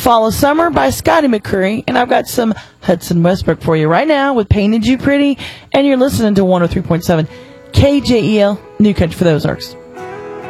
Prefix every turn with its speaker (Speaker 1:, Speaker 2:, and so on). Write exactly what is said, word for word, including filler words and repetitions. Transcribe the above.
Speaker 1: Fall of Summer by Scotty McCreery, and I've got some Hudson Westbrook for you right now with Painted You Pretty, and you're listening to one oh three point seven K J E L, New Country for the Ozarks.